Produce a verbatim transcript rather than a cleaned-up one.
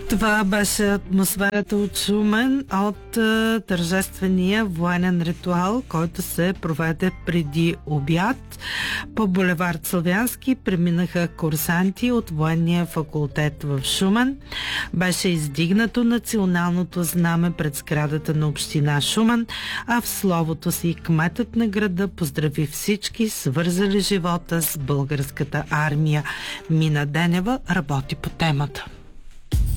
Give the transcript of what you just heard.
Това беше атмосферата от Шумен от е, тържествения военен ритуал, който се проведе преди обяд. По булевард Славянски преминаха курсанти от военния факултет в Шумен. Беше издигнато националното знаме пред сградата на община Шумен, а в словото си кметът на града поздрави всички, свързали живота с българската армия. Мина Денева работи по темата.